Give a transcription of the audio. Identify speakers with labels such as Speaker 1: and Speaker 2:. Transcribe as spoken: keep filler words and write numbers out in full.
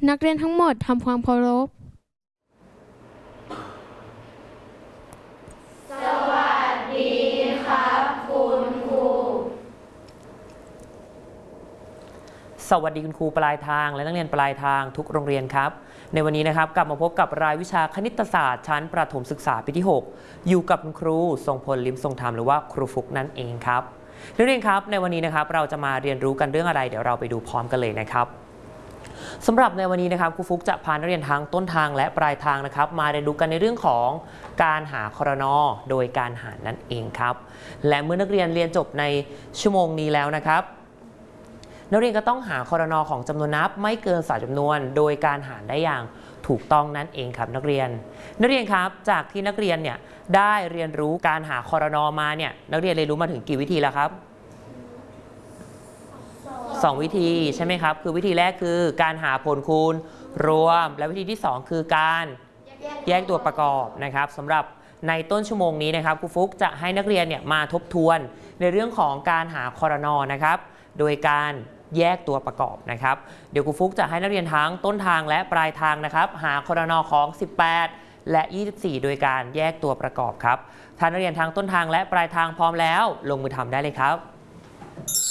Speaker 1: นักเรียนทั้งหมดทำความเคารพ
Speaker 2: สวัสดีครับคุณครู
Speaker 3: สวัสดีคุณครูปลายทางและนักเรียนปลายทางทุกโรงเรียนครับในวันนี้นะครับกลับมาพบกับรายวิชาคณิตศาสตร์ชั้นประถมศึกษาปีที่หกอยู่กับคุณครูทรงพล ลิ้มทรงธรรมหรือว่าครูฟุกนั่นเองครับนักเรียนครับในวันนี้นะครับเราจะมาเรียนรู้กันเรื่องอะไรเดี๋ยวเราไปดูพร้อมกันเลยนะครับสำหรับในวันนี้นะครับครูฟุกจะพานักเรียนทั้งต้นทางและปลายทางนะครับมาเรียนรู้กันในเรื่องของการหาครน.โดยการหารนั่นเองครับและเมื่อนักเรียนเรียนจบในชั่วโมงนี้แล้วนะครับนักเรียนก็ต้องหาครน.ของจำนวนนับไม่เกินสามจำนวนโดยการหารได้อย่างถูกต้องนั่นเองครับนักเรียนนักเรียนครับจากที่นักเรียนเนี่ยได้เรียนรู้การหาครน.มาเนี่ยนักเรียนเรียนรู้มาถึงกี่วิธีแล้วครับสองวิธีใช่ไหมครับคือวิธีแรกคือการหาผลคูณรวมและวิธีที่สองคือการแยกตัวประกอบนะครับสำหรับในต้นชั่วโมงนี้นะครับครูฟุกจะให้นักเรียนเนี่ยมาทบทวนในเรื่องของการหาครน.นะครับโดยการแยกตัวประกอบนะครับเดี๋ยวครูฟุกจะให้นักเรียนทั้งต้นทางและปลายทางนะครับหาครน.ของสิบแปดและยี่สิบสี่โดยการแยกตัวประกอบครับถ้านักเรียนทั้งต้นทางและปลายทางพร้อมแล้วลงมือทำได้เลยครับ